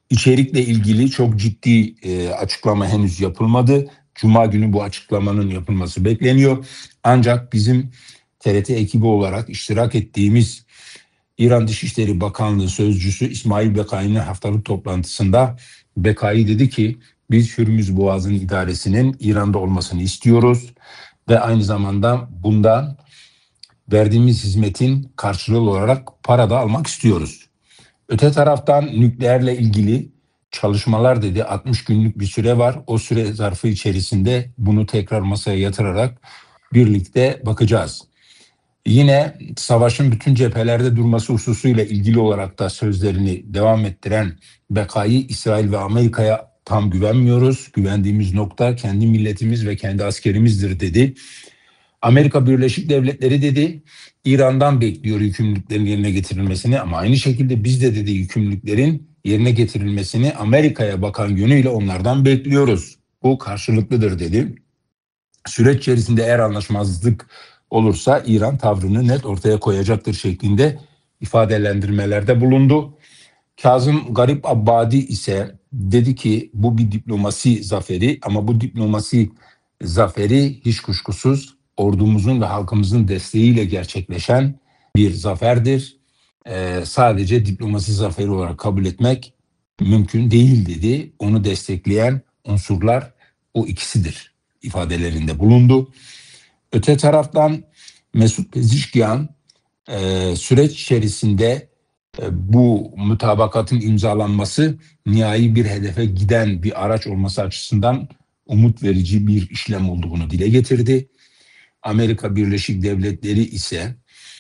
İçerikle ilgili çok ciddi açıklama henüz yapılmadı. Cuma günü bu açıklamanın yapılması bekleniyor. Ancak bizim TRT ekibi olarak iştirak ettiğimiz İran Dışişleri Bakanlığı Sözcüsü İsmail Bekai'nin haftalık toplantısında Bekai dedi ki biz Hürmüz Boğazı'nın idaresinin İran'da olmasını istiyoruz ve aynı zamanda bundan verdiğimiz hizmetin karşılığı olarak para da almak istiyoruz. Öte taraftan nükleerle ilgili çalışmalar dedi 60 günlük bir süre var. O süre zarfı içerisinde bunu tekrar masaya yatırarak birlikte bakacağız. Yine savaşın bütün cephelerde durması hususuyla ilgili olarak da sözlerini devam ettiren Bekai, İsrail ve Amerika'ya tam güvenmiyoruz. Güvendiğimiz nokta kendi milletimiz ve kendi askerimizdir dedi. Amerika Birleşik Devletleri dedi İran'dan bekliyor yükümlülüklerin yerine getirilmesini ama aynı şekilde biz de dedi yükümlülüklerin yerine getirilmesini Amerika'ya bakan yönüyle onlardan bekliyoruz. Bu karşılıklıdır dedi. Süreç içerisinde eğer anlaşmazlık olursa İran tavrını net ortaya koyacaktır şeklinde ifadelendirmelerde bulundu. Kazım Garip Abbadi ise dedi ki bu bir diplomasi zaferi ama bu diplomasi zaferi hiç kuşkusuz ordumuzun ve halkımızın desteğiyle gerçekleşen bir zaferdir. Sadece diplomasi zaferi olarak kabul etmek mümkün değil dedi. Onu destekleyen unsurlar o ikisidir ifadelerinde bulundu. Öte taraftan Mesut Pezeshkian süreç içerisinde bu mutabakatın imzalanması nihai bir hedefe giden bir araç olması açısından umut verici bir işlem olduğunu dile getirdi. Amerika Birleşik Devletleri ise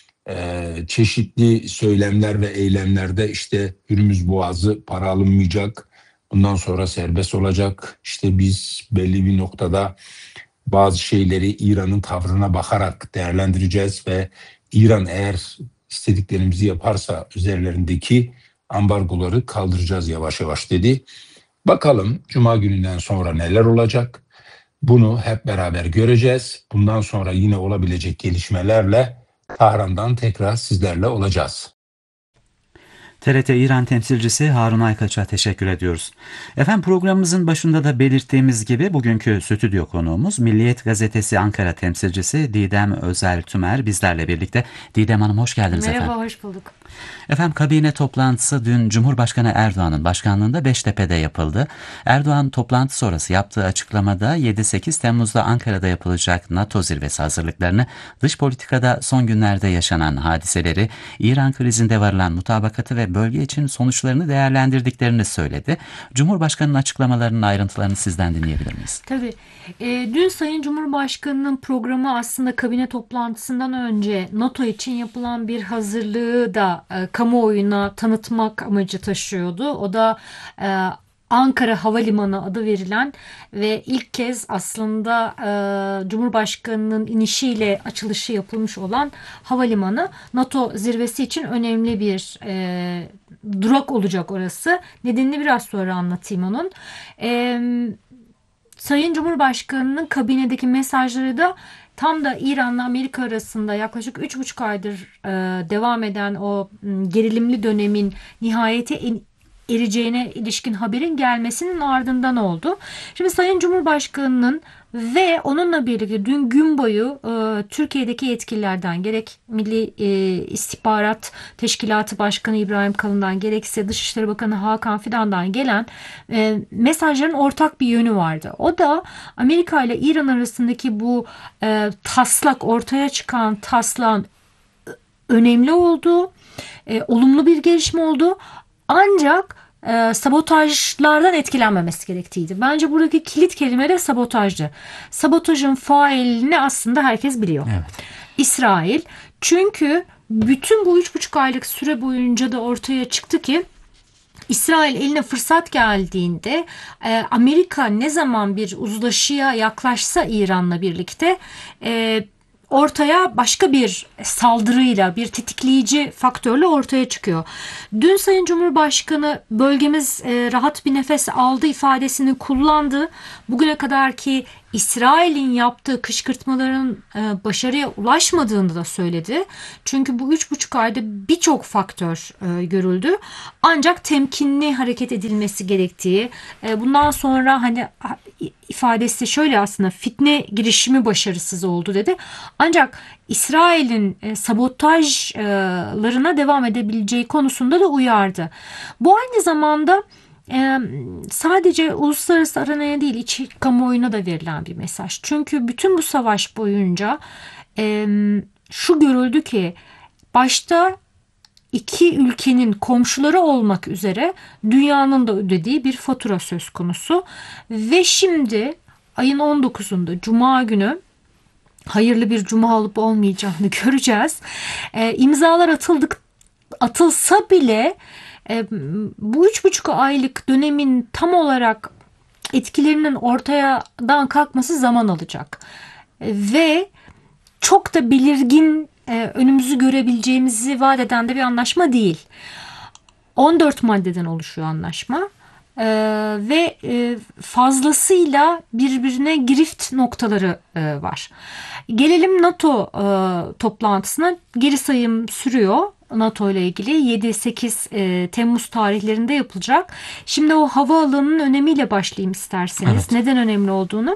çeşitli söylemler ve eylemlerde işte Hürmüz Boğazı para alınmayacak, bundan sonra serbest olacak, işte biz belli bir noktada bazı şeyleri İran'ın tavrına bakarak değerlendireceğiz ve İran eğer istediklerimizi yaparsa üzerlerindeki ambargoları kaldıracağız yavaş yavaş dedi. Bakalım Cuma gününden sonra neler olacak? Bunu hep beraber göreceğiz. Bundan sonra yine olabilecek gelişmelerle Tahran'dan tekrar sizlerle olacağız. TRT İran temsilcisi Harun Aykaç'a teşekkür ediyoruz. Efendim programımızın başında da belirttiğimiz gibi bugünkü stüdyo konuğumuz Milliyet Gazetesi Ankara temsilcisi Didem Özel Tümer bizlerle birlikte. Didem Hanım hoş geldiniz efendim. Merhaba, hoş bulduk. Efendim kabine toplantısı dün Cumhurbaşkanı Erdoğan'ın başkanlığında Beştepe'de yapıldı. Erdoğan toplantı sonrası yaptığı açıklamada 7-8 Temmuz'da Ankara'da yapılacak NATO zirvesi hazırlıklarını, dış politikada son günlerde yaşanan hadiseleri, İran krizinde varılan mutabakatı ve bölge için sonuçlarını değerlendirdiklerini söyledi. Cumhurbaşkanı'nın açıklamalarının ayrıntılarını sizden dinleyebilir miyiz? Tabii. Dün Sayın Cumhurbaşkanı'nın programı aslında kabine toplantısından önce NATO için yapılan bir hazırlığı da kamuoyuna tanıtmak amacı taşıyordu. O da Ankara Havalimanı adı verilen ve ilk kez aslında Cumhurbaşkanı'nın inişiyle açılışı yapılmış olan havalimanı NATO zirvesi için önemli bir durak olacak orası. Nedenini biraz sonra anlatayım onun. Sayın Cumhurbaşkanı'nın kabinedeki mesajları da tam da İran'la Amerika arasında yaklaşık 3,5 aydır devam eden o gerilimli dönemin nihayete ereceğine ilişkin haberin gelmesinin ardından oldu. Şimdi Sayın Cumhurbaşkanı'nın ve onunla birlikte dün gün boyu Türkiye'deki yetkililerden gerek Milli İstihbarat Teşkilatı Başkanı İbrahim Kalın'dan gerekse Dışişleri Bakanı Hakan Fidan'dan gelen mesajların ortak bir yönü vardı. O da Amerika ile İran arasındaki bu ortaya çıkan taslağın önemli olduğu, olumlu bir gelişme olduğu, ancak sabotajlardan etkilenmemesi gerektiğiydi. Bence buradaki kilit kelime de sabotajdı. Sabotajın failini aslında herkes biliyor. Evet. İsrail. Çünkü bütün bu 3,5 aylık süre boyunca da ortaya çıktı ki İsrail eline fırsat geldiğinde Amerika ne zaman bir uzlaşıya yaklaşsa İran'la birlikte ortaya başka bir saldırıyla, bir tetikleyici faktörle ortaya çıkıyor. Dün Sayın Cumhurbaşkanı bölgemiz rahat bir nefes aldı ifadesini kullandı. Bugüne kadarki İsrail'in yaptığı kışkırtmaların başarıya ulaşmadığını da söyledi. Çünkü bu 3,5 ayda birçok faktör görüldü. Ancak temkinli hareket edilmesi gerektiği, bundan sonra hani ifadesi şöyle aslında, fitne girişimi başarısız oldu dedi. Ancak İsrail'in sabotajlarına devam edebileceği konusunda da uyardı. Bu aynı zamanda sadece uluslararası arenaya değil, iç kamuoyuna da verilen bir mesaj. Çünkü bütün bu savaş boyunca şu görüldü ki başta iki ülkenin komşuları olmak üzere dünyanın da ödediği bir fatura söz konusu. Ve şimdi ayın 19'unda Cuma günü, hayırlı bir cuma olup olmayacağını göreceğiz. İmzalar atılsa bile bu 3,5 aylık dönemin tam olarak etkilerinin ortadan kalkması zaman alacak. Ve çok da belirgin önümüzü görebileceğimizi vaat eden de bir anlaşma değil. 14 maddeden oluşuyor anlaşma. Ve fazlasıyla birbirine girift noktaları var. Gelelim NATO toplantısına. Geri sayım sürüyor. NATO ile ilgili 7-8 Temmuz tarihlerinde yapılacak. Şimdi o havaalanının önemiyle başlayayım isterseniz. Evet. Neden önemli olduğunu.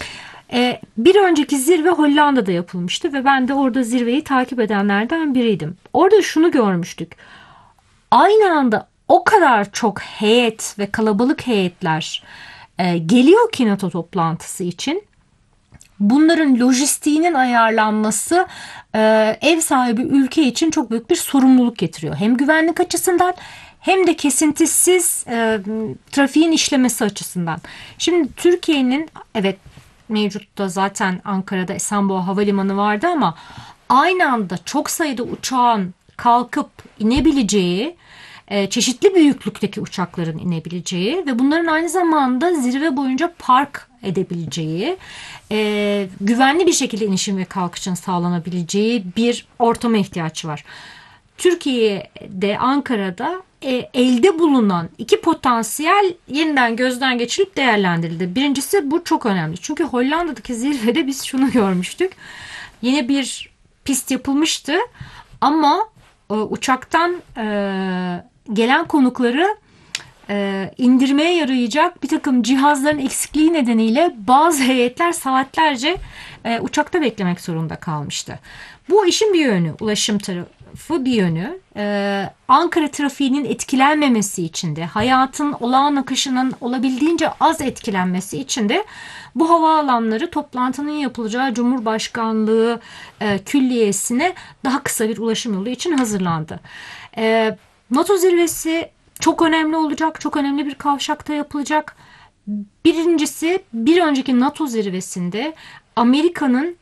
Bir önceki zirve Hollanda'da yapılmıştı ve ben de orada zirveyi takip edenlerden biriydim. Orada şunu görmüştük. Aynı anda o kadar çok heyet ve kalabalık heyetler geliyor ki NATO toplantısı için. Bunların lojistiğinin ayarlanması ev sahibi ülke için çok büyük bir sorumluluk getiriyor. Hem güvenlik açısından hem de kesintisiz trafiğin işlemesi açısından. Şimdi Türkiye'nin, evet, mevcutta zaten Ankara'da Esenboğa Havalimanı vardı ama aynı anda çok sayıda uçağın kalkıp inebileceği, çeşitli büyüklükteki uçakların inebileceği ve bunların aynı zamanda zirve boyunca park edebileceği, güvenli bir şekilde inişin ve kalkışın sağlanabileceği bir ortama ihtiyaç var. Türkiye'de, Ankara'da elde bulunan iki potansiyel yeniden gözden geçirilip değerlendirildi. Birincisi, bu çok önemli. Çünkü Hollanda'daki zirvede biz şunu görmüştük. Yeni bir pist yapılmıştı ama uçaktan gelen konukları indirmeye yarayacak bir takım cihazların eksikliği nedeniyle bazı heyetler saatlerce uçakta beklemek zorunda kalmıştı. Bu işin bir yönü, ulaşım tarafı bir yönü. Ankara trafiğinin etkilenmemesi için de, hayatın olağan akışının olabildiğince az etkilenmesi için de bu havaalanları toplantının yapılacağı Cumhurbaşkanlığı külliyesine daha kısa bir ulaşım yolu için hazırlandı. NATO zirvesi çok önemli olacak. Çok önemli bir kavşakta yapılacak. Birincisi, bir önceki NATO zirvesinde Amerika'nın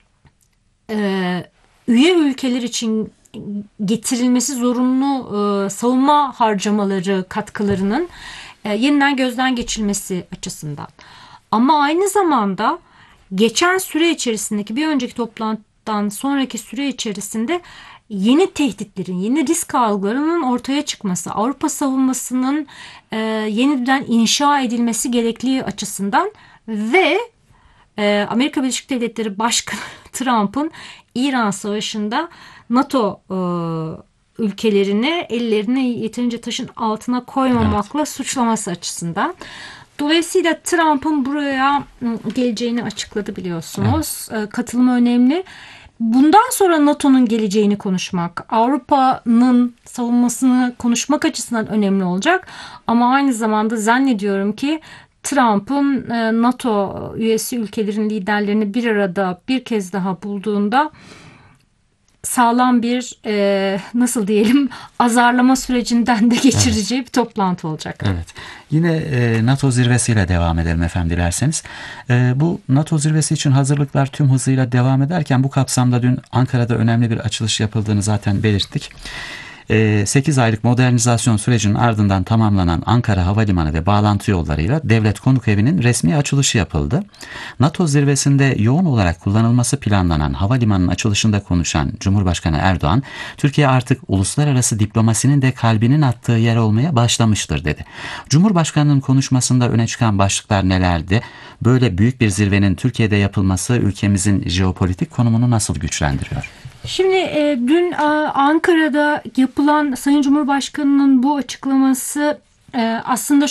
üye ülkeler için getirilmesi zorunlu savunma harcamaları, katkılarının yeniden gözden geçirilmesi açısından. Ama aynı zamanda geçen süre içerisindeki, bir önceki toplantıdan sonraki süre içerisinde yeni tehditlerin, yeni risk algılarının ortaya çıkması, Avrupa savunmasının yeniden inşa edilmesi gerektiği açısından ve Amerika Birleşik Devletleri Başkanı Trump'ın İran Savaşı'nda NATO ülkelerini ellerini yeterince taşın altına koymamakla suçlaması açısından. Dolayısıyla Trump'ın buraya geleceğini açıkladı, biliyorsunuz. Katılımı önemli. Bundan sonra NATO'nun geleceğini konuşmak, Avrupa'nın savunmasını konuşmak açısından önemli olacak. Ama aynı zamanda zannediyorum ki Trump'ın NATO üyesi ülkelerin liderlerini bir arada bir kez daha bulduğunda sağlam bir nasıl diyelim, azarlama sürecinden de geçireceği bir toplantı olacak. Evet. Yine NATO zirvesiyle devam edelim efendim, dilerseniz. Bu NATO zirvesi için hazırlıklar tüm hızıyla devam ederken bu kapsamda dün Ankara'da önemli bir açılış yapıldığını zaten belirttik. 8 aylık modernizasyon sürecinin ardından tamamlanan Ankara Havalimanı ve bağlantı yollarıyla Devlet Konuk Evi'nin resmi açılışı yapıldı. NATO zirvesinde yoğun olarak kullanılması planlanan havalimanının açılışında konuşan Cumhurbaşkanı Erdoğan, Türkiye artık uluslararası diplomasinin de kalbinin attığı yer olmaya başlamıştır dedi. Cumhurbaşkanının konuşmasında öne çıkan başlıklar nelerdi? Böyle büyük bir zirvenin Türkiye'de yapılması ülkemizin jeopolitik konumunu nasıl güçlendiriyor? Şimdi dün Ankara'da yapılan Sayın Cumhurbaşkanı'nın bu açıklaması aslında